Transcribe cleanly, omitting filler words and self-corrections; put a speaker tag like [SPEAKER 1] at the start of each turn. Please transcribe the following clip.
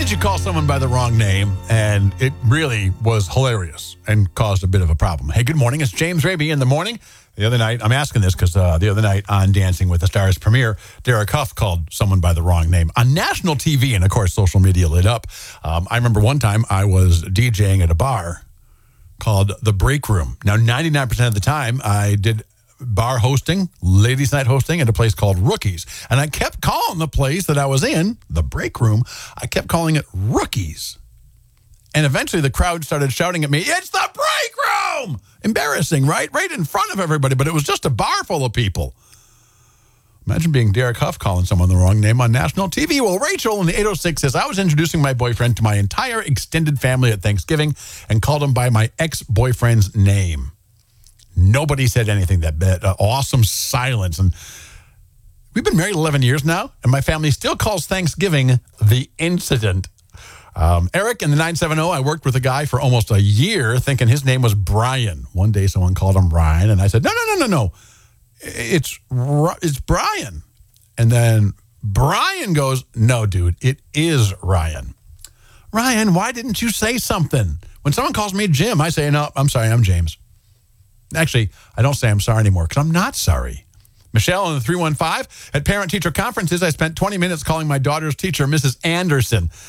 [SPEAKER 1] did you call someone by the wrong name? And it really was hilarious and caused a bit of a problem. Hey, good morning. It's James Raby in the morning. The other night, I'm asking this because the other night on Dancing with the Stars premiere, Derek Huff called someone by the wrong name on national TV. And of course, social media lit up. I remember one time I was DJing at a bar called The Break Room. Now, 99% of the time, I did bar hosting, ladies' night hosting at a place called Rookies. And I kept calling the place that I was in, The Break Room, I kept calling it Rookies. And eventually the crowd started shouting at me, "It's The Break Room!" Embarrassing, right? Right in front of everybody, but it was just a bar full of people. Imagine being Derek Huff calling someone the wrong name on national TV. Well, Rachel in the 806 says, I was introducing my boyfriend to my entire extended family at Thanksgiving and called him by my ex-boyfriend's name. Nobody said anything. That awesome silence. And we've been married 11 years now, and my family still calls Thanksgiving the incident. Eric in the 970, I worked with a guy for almost a year thinking his name was Brian. One day someone called him Ryan, and I said, no. It's Brian. And then Brian goes, "No, dude, it is Ryan." Ryan, why didn't you say something? When someone calls me Jim, I say, "No, I'm sorry, I'm James." Actually, I don't say I'm sorry anymore because I'm not sorry. Michelle in the 315, at parent-teacher conferences, I spent 20 minutes calling my daughter's teacher, Mrs. Anderson.